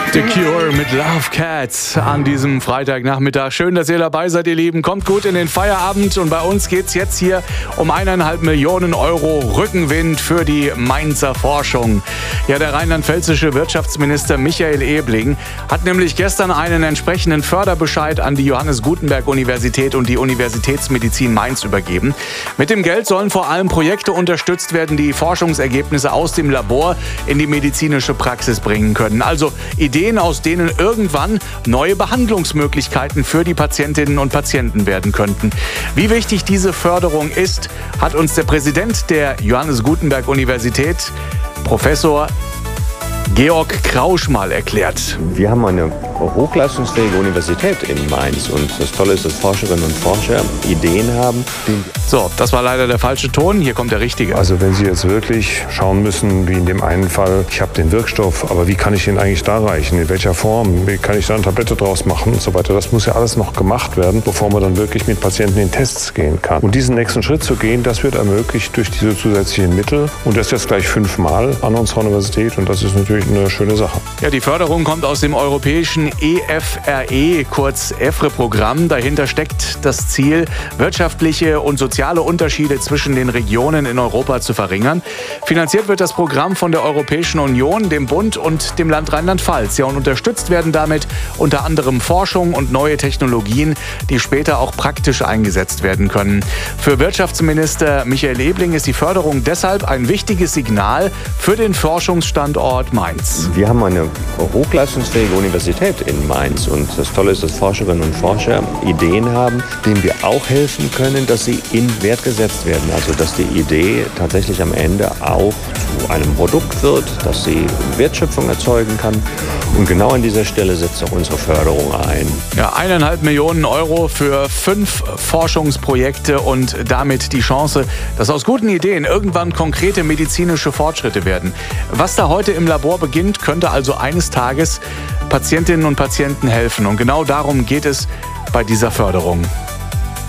The Cure mit Love Cats an diesem Freitagnachmittag. Schön, dass ihr dabei seid, ihr Lieben. Kommt gut in den Feierabend und bei uns geht's jetzt hier um 1,5 Millionen Euro Rückenwind für die Mainzer Forschung. Ja, der rheinland-pfälzische Wirtschaftsminister Michael Ebling hat nämlich gestern einen entsprechenden Förderbescheid an die Johannes Gutenberg Universität und die Universitätsmedizin Mainz übergeben. Mit dem Geld sollen vor allem Projekte unterstützt werden, die Forschungsergebnisse aus dem Labor in die medizinische Praxis bringen können. Also Ideen, aus denen irgendwann neue Behandlungsmöglichkeiten für die Patientinnen und Patienten werden könnten. Wie wichtig diese Förderung ist, hat uns der Präsident der Johannes Gutenberg Universität, Professor Georg Krausch, mal erklärt. Wir haben eine hochleistungsfähige Universität in Mainz und das Tolle ist, dass Forscherinnen und Forscher Ideen haben. So, das war leider der falsche Ton, hier kommt der richtige. Also wenn Sie jetzt wirklich schauen müssen, wie in dem einen Fall, ich habe den Wirkstoff, aber wie kann ich den eigentlich darreichen, in welcher Form, wie kann ich da eine Tablette draus machen und so weiter. Das muss ja alles noch gemacht werden, bevor man dann wirklich mit Patienten in Tests gehen kann. Und diesen nächsten Schritt zu gehen, das wird ermöglicht durch diese zusätzlichen Mittel und das jetzt gleich 5-mal an unserer Universität und das ist natürlich eine schöne Sache. Ja, die Förderung kommt aus dem europäischen EFRE, kurz EFRE-Programm. Dahinter steckt das Ziel, wirtschaftliche und soziale Unterschiede zwischen den Regionen in Europa zu verringern. Finanziert wird das Programm von der Europäischen Union, dem Bund und dem Land Rheinland-Pfalz. Ja, und unterstützt werden damit unter anderem Forschung und neue Technologien, die später auch praktisch eingesetzt werden können. Für Wirtschaftsminister Michael Ebling ist die Förderung deshalb ein wichtiges Signal für den Forschungsstandort Mainz. Wir haben eine hochleistungsfähige Universität in Mainz und das Tolle ist, dass Forscherinnen und Forscher Ideen haben, denen wir auch helfen können, dass sie in Wert gesetzt werden. Also dass die Idee tatsächlich am Ende auch zu einem Produkt wird, dass sie Wertschöpfung erzeugen kann. Und genau an dieser Stelle setzt auch unsere Förderung ein. Ja, 1,5 Millionen Euro für 5 Forschungsprojekte und damit die Chance, dass aus guten Ideen irgendwann konkrete medizinische Fortschritte werden. Was da heute im Labor beginnt, könnte also eines Tages Patientinnen und Patienten helfen. Und genau darum geht es bei dieser Förderung.